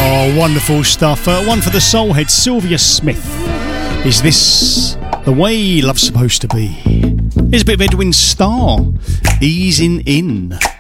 Wonderful stuff. One for the soulhead, Sylvia Smith. Is this the way love's supposed to be? Here's a bit of Edwin Starr, Easing In.